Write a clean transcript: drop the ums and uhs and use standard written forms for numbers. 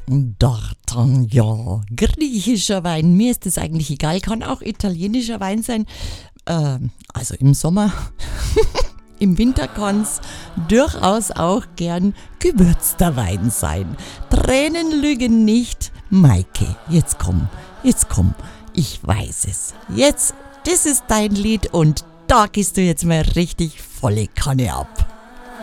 D'Artagnan, griechischer Wein, mir ist das eigentlich egal, kann auch italienischer Wein sein, also im Sommer, im Winter kann's durchaus auch gern gewürzter Wein sein. Tränen lügen nicht, Maike, jetzt komm, ich weiß es, jetzt, das ist dein Lied und da gehst du jetzt mal richtig volle Kanne ab.